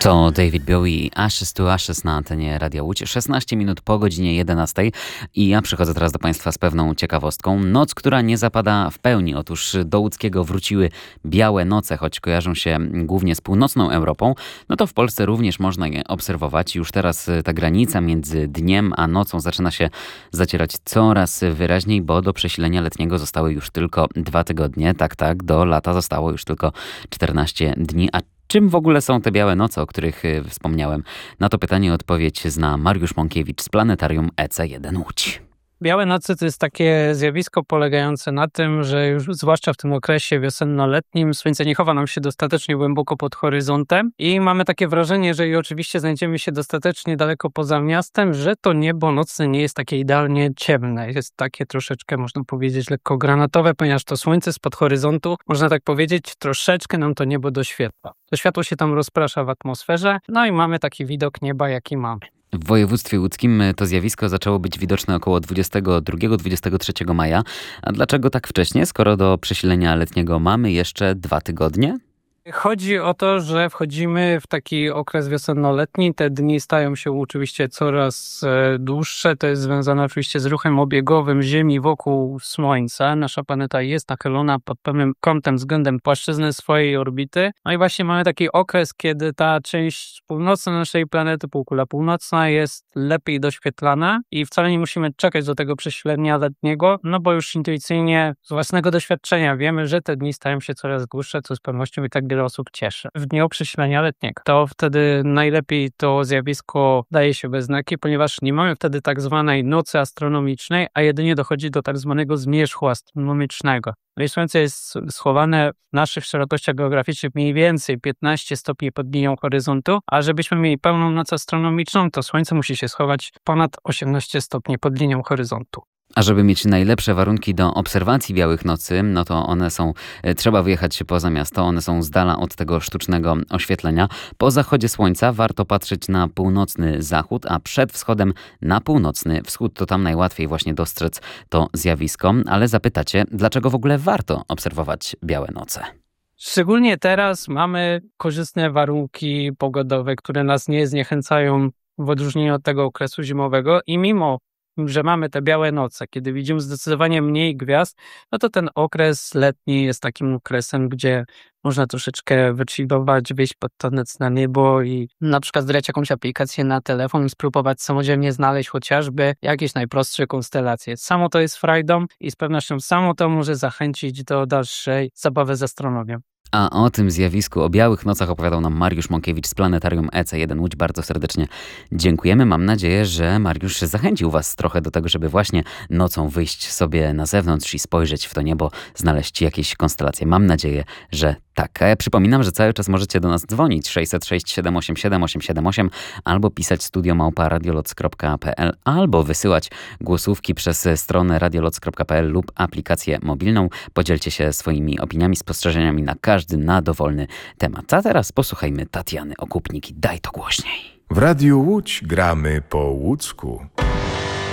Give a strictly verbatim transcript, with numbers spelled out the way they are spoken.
To David Bowie, Ashes to Ashes na antenie Radia Łódź. szesnaście minut po godzinie jedenastej i ja przychodzę teraz do Państwa z pewną ciekawostką. Noc, która nie zapada w pełni. Otóż do Łódzkiego wróciły białe noce, choć kojarzą się głównie z północną Europą. No to w Polsce również można je obserwować. Już teraz ta granica między dniem a nocą zaczyna się zacierać coraz wyraźniej, bo do przesilenia letniego zostały już tylko dwa tygodnie. Tak, tak, do lata zostało już tylko czternaście dni. A czym w ogóle są te białe noce, o których wspomniałem? Na to pytanie odpowiedź zna Mariusz Mąkiewicz z Planetarium E C jeden Łódź. Białe noce to jest takie zjawisko polegające na tym, że już zwłaszcza w tym okresie wiosenno-letnim słońce nie chowa nam się dostatecznie głęboko pod horyzontem i mamy takie wrażenie, jeżeli oczywiście znajdziemy się dostatecznie daleko poza miastem, że to niebo nocne nie jest takie idealnie ciemne. Jest takie troszeczkę, można powiedzieć, lekko granatowe, ponieważ to słońce spod horyzontu, można tak powiedzieć, troszeczkę nam to niebo doświetla. To światło się tam rozprasza w atmosferze, no i mamy taki widok nieba, jaki mamy. W województwie łódzkim to zjawisko zaczęło być widoczne około dwudziestego drugiego dwudziestego trzeciego maja. A dlaczego tak wcześnie, skoro do przesilenia letniego mamy jeszcze dwa tygodnie? Chodzi o to, że wchodzimy w taki okres wiosenno-letni. Te dni stają się oczywiście coraz dłuższe. To jest związane oczywiście z ruchem obiegowym Ziemi wokół Słońca. Nasza planeta jest nachylona pod pewnym kątem względem płaszczyzny swojej orbity. No i właśnie mamy taki okres, kiedy ta część północna naszej planety, półkula północna, jest lepiej doświetlana i wcale nie musimy czekać do tego przesilenia letniego, no bo już intuicyjnie z własnego doświadczenia wiemy, że te dni stają się coraz dłuższe, co z pewnością i tak wiele osób cieszy. W dniu przesilenia letniego to wtedy najlepiej to zjawisko daje się we znaki, ponieważ nie mamy wtedy tak zwanej nocy astronomicznej, a jedynie dochodzi do tak zwanego zmierzchu astronomicznego. No i Słońce jest schowane w naszych szerokościach geograficznych mniej więcej piętnaście stopni pod linią horyzontu, a żebyśmy mieli pełną noc astronomiczną, to Słońce musi się schować ponad osiemnaście stopni pod linią horyzontu. A żeby mieć najlepsze warunki do obserwacji białych nocy, no to one są, trzeba wyjechać się poza miasto, one są z dala od tego sztucznego oświetlenia. Po zachodzie słońca warto patrzeć na północny zachód, a przed wschodem na północny wschód. To tam najłatwiej właśnie dostrzec to zjawisko. Ale zapytacie, dlaczego w ogóle warto obserwować białe noce? Szczególnie teraz mamy korzystne warunki pogodowe, które nas nie zniechęcają w odróżnieniu od tego okresu zimowego i mimo że mamy te białe noce, kiedy widzimy zdecydowanie mniej gwiazd, no to ten okres letni jest takim okresem, gdzie można troszeczkę wychillować, wyjść pod to nocne niebo i na przykład zgrać jakąś aplikację na telefon i spróbować samodzielnie znaleźć chociażby jakieś najprostsze konstelacje. Samo to jest frajdą i z pewnością samo to może zachęcić do dalszej zabawy z astronomią. A o tym zjawisku, o białych nocach opowiadał nam Mariusz Mąkiewicz z Planetarium E C jeden Łódź. Bardzo serdecznie dziękujemy. Mam nadzieję, że Mariusz zachęcił Was trochę do tego, żeby właśnie nocą wyjść sobie na zewnątrz i spojrzeć w to niebo, znaleźć jakieś konstelacje. Mam nadzieję, że tak. A ja przypominam, że cały czas możecie do nas dzwonić sześćset sześć siedem osiem siedem osiem siedem osiem albo pisać studio małpa radioloc kropka p l albo wysyłać głosówki przez stronę radioloc kropka p l lub aplikację mobilną. Podzielcie się swoimi opiniami, spostrzeżeniami na każdy, na dowolny temat. A teraz posłuchajmy Tatiany Okupnik i Daj to głośniej. W Radiu Łódź gramy po łódzku.